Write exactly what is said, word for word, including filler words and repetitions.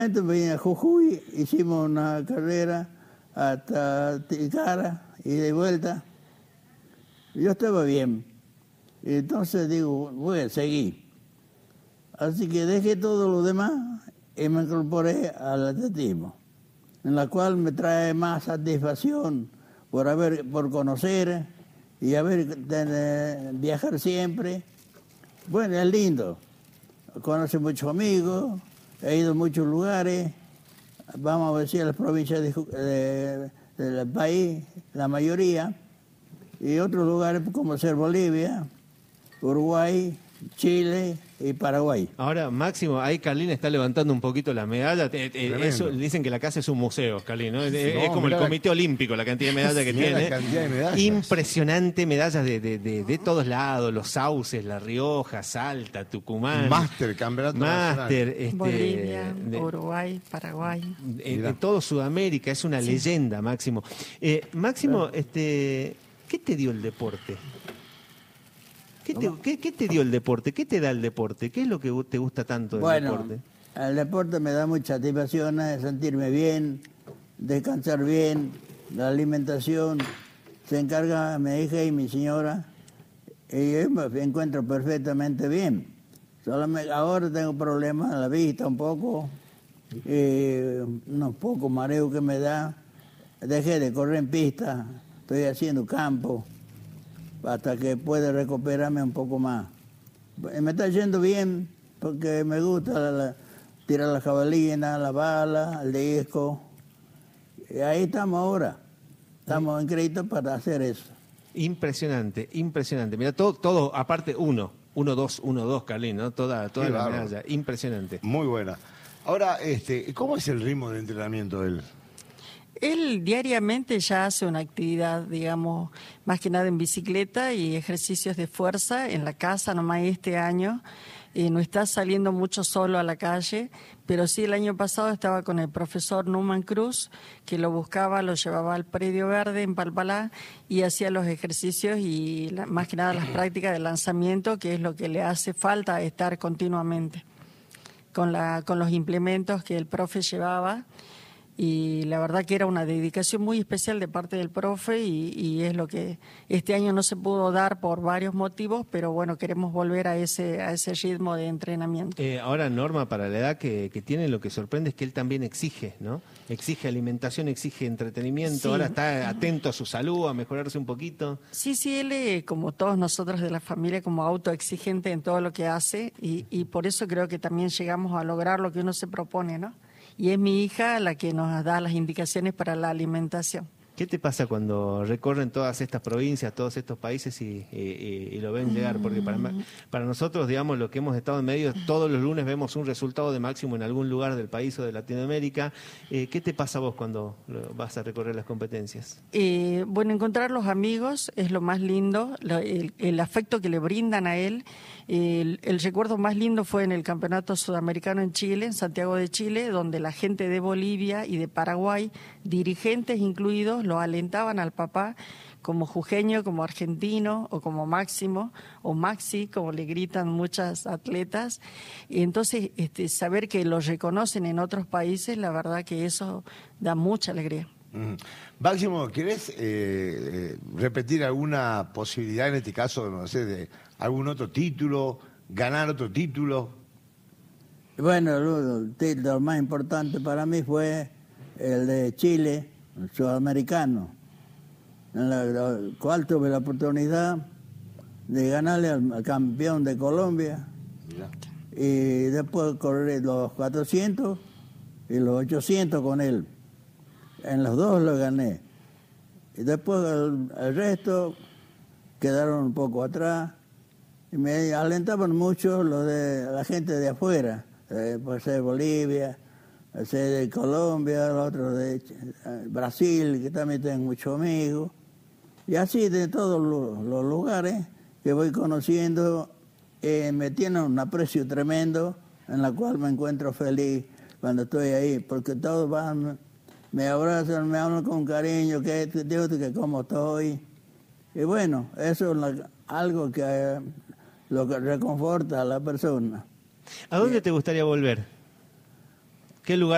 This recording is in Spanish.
Entonces vine a Jujuy, hicimos una carrera hasta Tilcara y de vuelta. Yo estaba bien. Y entonces digo, voy a seguir. Así que dejé todo lo demás y me incorporé al atletismo, en la cual me trae más satisfacción por haber, por conocer y haber tener, viajar siempre. Bueno, es lindo. Conoce muchos amigos, he ido a muchos lugares, vamos a decir a las provincias de, de, del país, la mayoría, y otros lugares como ser Bolivia, Uruguay, Chile y Paraguay. Ahora, Máximo, ahí Carlín está levantando un poquito la medalla. Eh, eh, eso, dicen que la casa es un museo, Carlín, ¿no? Sí, es, no, es como el Comité la... Olímpico, la cantidad de medallas que tiene. Cantidad de medallas. Impresionante, medallas de, de, de, de todos lados, los Sauces, La Rioja, Salta, Tucumán. Máster, campeonato Máster, este, Bolivia, de, Uruguay, Paraguay. De, de todo Sudamérica, es una sí. leyenda, Máximo. Eh, Máximo, claro. este, ¿qué te dio el deporte? ¿Qué te, qué, ¿Qué te dio el deporte? ¿Qué te da el deporte? ¿Qué es lo que te gusta tanto del bueno, deporte? El deporte me da mucha satisfacción, sentirme bien, descansar bien, la alimentación. Se encarga mi hija y mi señora y yo me encuentro perfectamente bien. Solamente ahora tengo problemas en la vista un poco, y unos pocos mareos que me da. Dejé de correr en pista, estoy haciendo campo, hasta que pueda recuperarme un poco más. Me está yendo bien porque me gusta la, la, tirar la jabalina, la bala, el disco. Y ahí estamos ahora. Estamos en crédito para hacer eso. Impresionante, impresionante. Mira, todo, todo aparte uno, uno, dos, uno, dos, Carlín, ¿no? Toda, toda la medalla. Impresionante. Muy buena. Ahora, este, ¿cómo es el ritmo de entrenamiento de él? Él diariamente ya hace una actividad, digamos, más que nada en bicicleta y ejercicios de fuerza en la casa, nomás este año. Eh, no está saliendo mucho solo a la calle, pero sí el año pasado estaba con el profesor Numan Cruz, que lo buscaba, lo llevaba al Predio Verde en Palpalá y hacía los ejercicios y la, más que nada las prácticas de lanzamiento, que es lo que le hace falta estar continuamente con, la, con los implementos que el profe llevaba. Y la verdad que era una dedicación muy especial de parte del profe y, y es lo que este año no se pudo dar por varios motivos, pero bueno, queremos volver a ese a ese ritmo de entrenamiento. Eh, ahora, Norma, para la edad que, que tiene, lo que sorprende es que él también exige, ¿no? Exige alimentación, exige entretenimiento, sí. Ahora está atento a su salud, a mejorarse un poquito. Sí, sí, él, eh, como todos nosotros de la familia, como autoexigente en todo lo que hace y, y por eso creo que también llegamos a lograr lo que uno se propone, ¿no? Y es mi hija la que nos da las indicaciones para la alimentación. ¿Qué te pasa cuando recorren todas estas provincias, todos estos países y, y, y lo ven llegar? Porque para, para nosotros, digamos, lo que hemos estado en medio, todos los lunes vemos un resultado de Máximo en algún lugar del país o de Latinoamérica. Eh, ¿Qué te pasa a vos cuando vas a recorrer las competencias? Eh, bueno, encontrar los amigos es lo más lindo, lo, el, el afecto que le brindan a él. El, el recuerdo más lindo fue en el Campeonato Sudamericano en Chile, en Santiago de Chile, donde la gente de Bolivia y de Paraguay, dirigentes incluidos, lo alentaban al papá como jujeño, como argentino o como Máximo o Maxi, como le gritan muchas atletas. Y entonces este, saber que lo reconocen en otros países, la verdad que eso da mucha alegría. Mm. Máximo, ¿querés eh, eh, repetir alguna posibilidad, en este caso, no sé, de algún otro título, ganar otro título? Bueno, el título más importante para mí fue el de Chile, el sudamericano, en el cual tuve la oportunidad de ganarle al, al campeón de Colombia. Mira. Y después correr los cuatrocientos y los ochocientos con él. En los dos lo gané. Y después el, el resto quedaron un poco atrás. Y me alentaban mucho los de la gente de afuera, eh, pues de Bolivia, de Colombia, el otro de Brasil, que también tengo muchos amigos. Y así de todos los, los lugares que voy conociendo, eh, me tienen un aprecio tremendo, en la cual me encuentro feliz cuando estoy ahí, porque todos van, me abrazan, me hablan con cariño, que digo que cómo estoy. Y bueno, eso es la, algo que eh, lo que reconforta a la persona. ¿A dónde te gustaría volver? ¿Qué lugar?